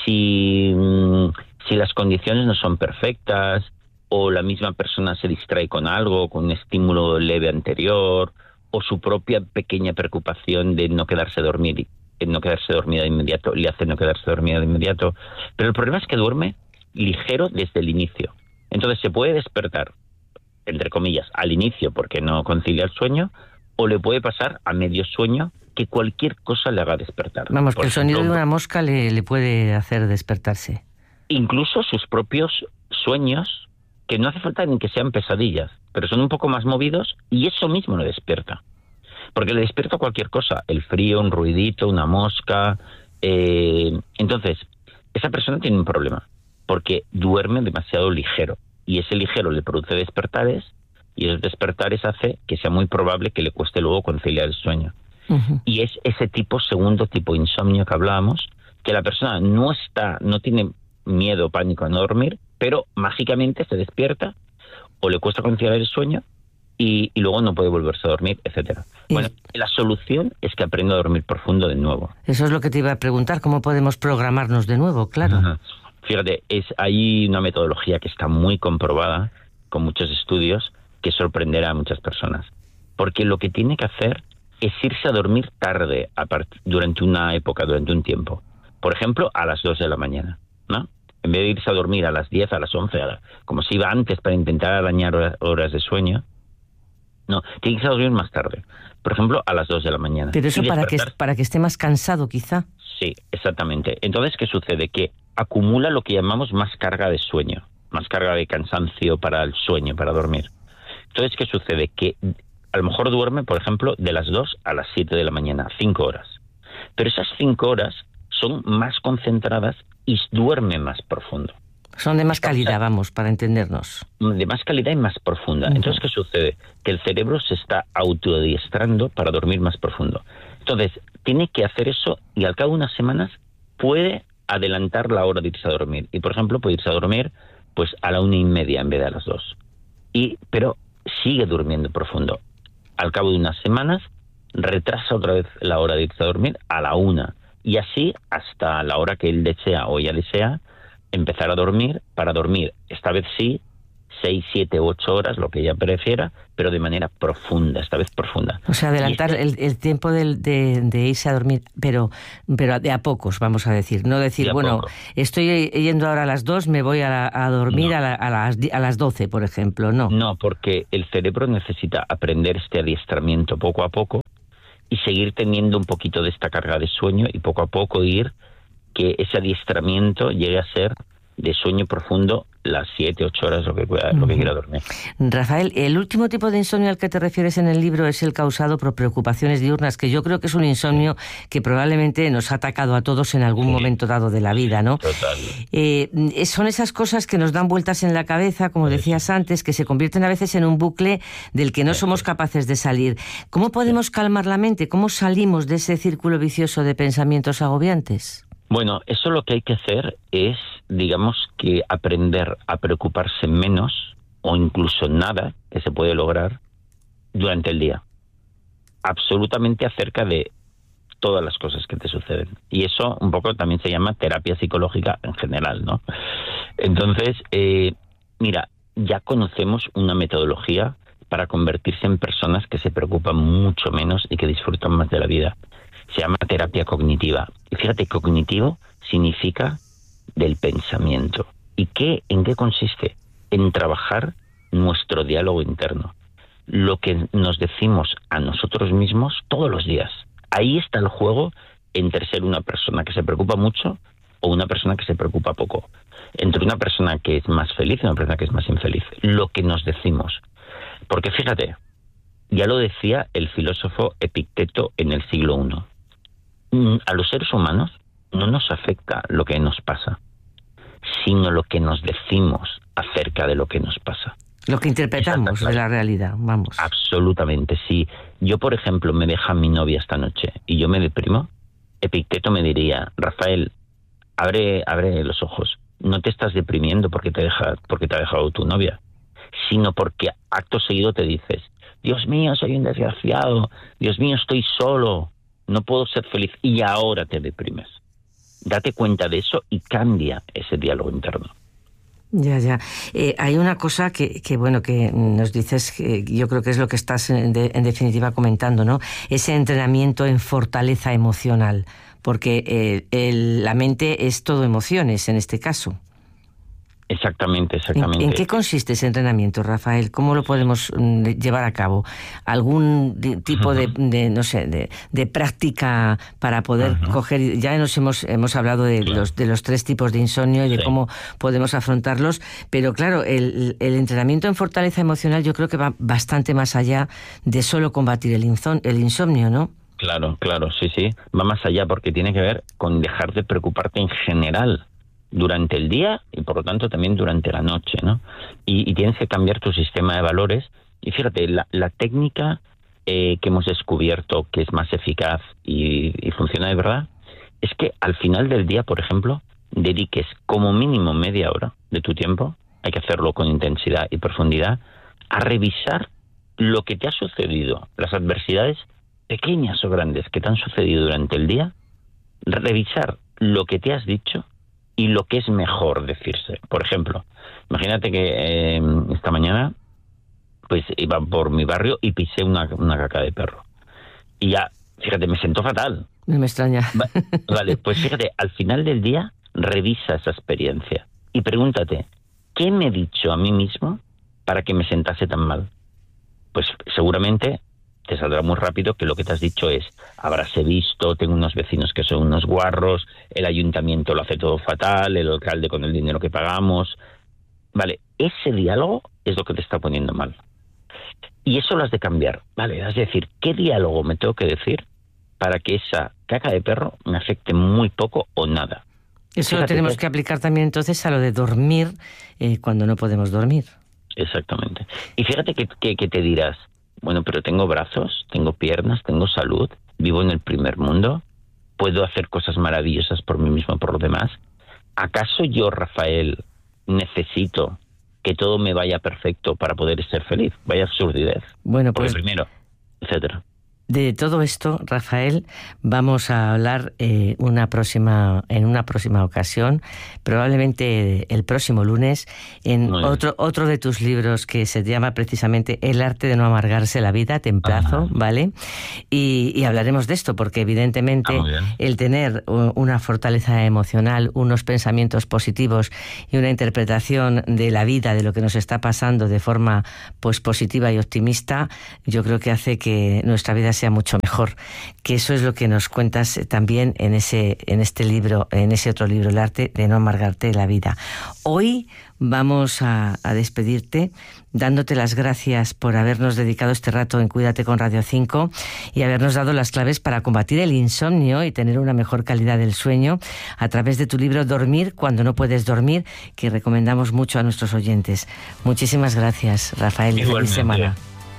Speaker 15: las condiciones no son perfectas, o la misma persona se distrae con algo, con un estímulo leve anterior, o su propia pequeña preocupación de no quedarse dormida de inmediato, le hace no quedarse dormida de inmediato. Pero el problema es que duerme ligero desde el inicio. Entonces se puede despertar, entre comillas, al inicio porque no concilia el sueño, o le puede pasar a medio sueño que cualquier cosa le haga despertar.
Speaker 14: Vamos, que el sonido de una mosca le puede hacer despertarse.
Speaker 15: Incluso sus propios sueños, que no hace falta ni que sean pesadillas, pero son un poco más movidos y eso mismo le despierta. Porque le despierta cualquier cosa, el frío, un ruidito, una mosca. Entonces, esa persona tiene un problema. porque duerme demasiado ligero. Y ese ligero le produce despertares, y esos despertares hace que sea muy probable que le cueste luego conciliar el sueño. Y es ese segundo tipo de insomnio que hablábamos, que la persona no tiene miedo o pánico a no dormir, pero mágicamente se despierta o le cuesta conciliar el sueño y luego no puede volverse a dormir, etcétera. Bueno, la solución es que aprenda a dormir profundo de nuevo.
Speaker 14: Eso es lo que te iba a preguntar, ¿cómo podemos programarnos de nuevo? Claro.
Speaker 15: Fíjate, hay una metodología que está muy comprobada, con muchos estudios, que sorprenderá a muchas personas. Porque lo que tiene que hacer es irse a dormir tarde, durante una época, durante un tiempo. Por ejemplo, a las 2 de la mañana, ¿no? En vez de irse a dormir a las 10, a las 11, como se iba antes para intentar arañar horas de sueño, no, tiene que irse a dormir más tarde. Por ejemplo, a las 2 de la mañana.
Speaker 14: Pero eso para que esté más cansado, quizá.
Speaker 15: Sí, exactamente. Entonces, ¿qué sucede? Que acumula lo que llamamos más carga de sueño, más carga de cansancio para el sueño, para dormir. Entonces, ¿qué sucede? Que a lo mejor duerme, por ejemplo, de las 2 a las 7 de la mañana, 5 horas. Pero esas 5 horas son más concentradas y duerme más profundo.
Speaker 14: Son de más calidad, vamos, para entendernos.
Speaker 15: De más calidad y más profunda. Entonces, ¿qué sucede? Que el cerebro se está autoadiestrando para dormir más profundo. Entonces, tiene que hacer eso y al cabo de unas semanas puede adelantar la hora de irse a dormir. Y, por ejemplo, puede irse a dormir pues a la 1:30 en vez de a las 2. Pero sigue durmiendo profundo. Al cabo de unas semanas, retrasa otra vez la hora de irse a dormir a la 1. Y así hasta la hora que él desea o ella desea, empezar a dormir, para dormir, esta vez sí, 6, 7, 8 horas, lo que ella prefiera, pero de manera profunda, esta vez profunda.
Speaker 14: O sea, adelantar el tiempo de irse a dormir, pero de a pocos, vamos a decir. No decir, bueno, estoy yendo ahora a las 2, me voy a dormir a las 12, por ejemplo, no.
Speaker 15: No, porque el cerebro necesita aprender este adiestramiento poco a poco y seguir teniendo un poquito de esta carga de sueño y poco a poco ir que ese adiestramiento llegue a ser de sueño profundo las 7, 8 horas, lo que quiera dormir.
Speaker 14: Rafael, el último tipo de insomnio al que te refieres en el libro es el causado por preocupaciones diurnas, que yo creo que es un insomnio que probablemente nos ha atacado a todos en algún momento dado de la vida, ¿no?
Speaker 15: Total.
Speaker 14: Son esas cosas que nos dan vueltas en la cabeza, como decías antes, que se convierten a veces en un bucle del que no somos capaces de salir. ¿Cómo podemos calmar la mente? ¿Cómo salimos de ese círculo vicioso de pensamientos agobiantes?
Speaker 15: Bueno, eso lo que hay que hacer es, digamos, que aprender a preocuparse menos o incluso nada, que se puede lograr durante el día. Absolutamente acerca de todas las cosas que te suceden. Y eso un poco también se llama terapia psicológica en general, ¿no? Entonces, mira, ya conocemos una metodología para convertirse en personas que se preocupan mucho menos y que disfrutan más de la vida. Se llama terapia cognitiva. Y fíjate, cognitivo significa del pensamiento. ¿Y en qué consiste? En trabajar nuestro diálogo interno. Lo que nos decimos a nosotros mismos todos los días. Ahí está el juego entre ser una persona que se preocupa mucho o una persona que se preocupa poco. Entre una persona que es más feliz y una persona que es más infeliz. Lo que nos decimos. Porque fíjate, ya lo decía el filósofo Epicteto en el siglo I. A los seres humanos no nos afecta lo que nos pasa, sino lo que nos decimos acerca de lo que nos pasa.
Speaker 14: Lo que interpretamos de la realidad, vamos.
Speaker 15: Absolutamente, sí. Yo, por ejemplo, me deja mi novia esta noche y yo me deprimo, Epicteto me diría, Rafael, abre los ojos. No te estás deprimiendo porque te ha dejado tu novia, sino porque acto seguido te dices, Dios mío, soy un desgraciado, Dios mío, estoy solo, no puedo ser feliz, y ahora te deprimes. Date cuenta de eso y cambia ese diálogo interno.
Speaker 14: Ya. Hay una cosa que nos dices, que yo creo que es lo que estás en definitiva comentando, ¿no? Ese entrenamiento en fortaleza emocional, porque la mente es todo emociones en este caso.
Speaker 15: Exactamente.
Speaker 14: ¿En qué consiste ese entrenamiento, Rafael? ¿Cómo lo podemos llevar a cabo? ¿Algún tipo de práctica para poder coger? Ya hemos hablado de los 3 tipos de insomnio y de cómo podemos afrontarlos, pero claro, el entrenamiento en fortaleza emocional yo creo que va bastante más allá de solo combatir el insomnio, ¿no?
Speaker 15: Claro, sí. Va más allá porque tiene que ver con dejar de preocuparte en general durante el día y por lo tanto también durante la noche, ¿no? Y tienes que cambiar tu sistema de valores. Y fíjate, la técnica que hemos descubierto que es más eficaz y funciona de verdad es que al final del día, por ejemplo, dediques como mínimo media hora de tu tiempo, hay que hacerlo con intensidad y profundidad, a revisar lo que te ha sucedido, las adversidades pequeñas o grandes que te han sucedido durante el día, revisar lo que te has dicho y lo que es mejor decirse. Por ejemplo, imagínate que esta mañana pues iba por mi barrio y pisé una caca de perro. Y ya, fíjate, me sentó fatal.
Speaker 14: No me extraña.
Speaker 15: Vale, pues fíjate, al final del día revisa esa experiencia y pregúntate, ¿qué me he dicho a mí mismo para que me sentase tan mal? Pues seguramente te saldrá muy rápido que lo que te has dicho es: habráse visto, tengo unos vecinos que son unos guarros, el ayuntamiento lo hace todo fatal, el alcalde con el dinero que pagamos. Vale, ese diálogo es lo que te está poniendo mal. Y eso lo has de cambiar, ¿vale? Es decir, ¿qué diálogo me tengo que decir para que esa caca de perro me afecte muy poco o nada?
Speaker 14: Eso lo tenemos que aplicar también entonces a lo de dormir cuando no podemos dormir.
Speaker 15: Exactamente. Y fíjate que te dirás, bueno, pero tengo brazos, tengo piernas, tengo salud, vivo en el primer mundo, puedo hacer cosas maravillosas por mí mismo, por los demás. ¿Acaso yo, Rafael, necesito que todo me vaya perfecto para poder ser feliz? Vaya absurdidez.
Speaker 14: Bueno, pues
Speaker 15: primero, etcétera.
Speaker 14: De todo esto, Rafael, vamos a hablar en una próxima ocasión, probablemente el próximo lunes, en otro de tus libros que se llama precisamente El arte de no amargarse la vida, te emplazo, ¿vale? Y hablaremos de esto, porque evidentemente el tener una fortaleza emocional, unos pensamientos positivos y una interpretación de la vida, de lo que nos está pasando de forma pues positiva y optimista, yo creo que hace que nuestra vida sea mucho mejor, que eso es lo que nos cuentas también en este libro, en ese otro libro, El arte de no amargarte la vida. Hoy vamos a despedirte dándote las gracias por habernos dedicado este rato en Cuídate con Radio 5 y habernos dado las claves para combatir el insomnio y tener una mejor calidad del sueño a través de tu libro Dormir cuando no puedes dormir, que recomendamos mucho a nuestros oyentes. Muchísimas gracias, Rafael. Feliz semana.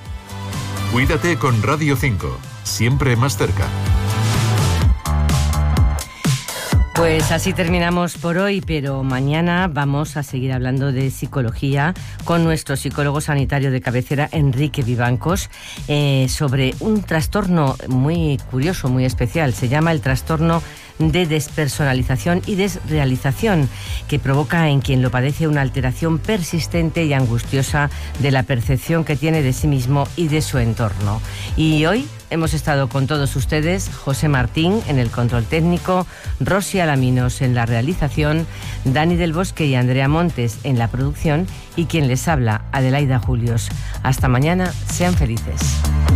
Speaker 12: Cuídate con Radio 5, siempre más cerca.
Speaker 14: Pues así terminamos por hoy, pero mañana vamos a seguir hablando de psicología con nuestro psicólogo sanitario de cabecera, Enrique Vivancos, sobre un trastorno muy curioso, muy especial. Se llama el trastorno de despersonalización y desrealización, que provoca en quien lo padece una alteración persistente y angustiosa de la percepción que tiene de sí mismo y de su entorno. Y hoy hemos estado con todos ustedes, José Martín en el control técnico, Rosy Alaminos en la realización, Dani del Bosque y Andrea Montes en la producción y quien les habla, Adelaida Julios. Hasta mañana, sean felices.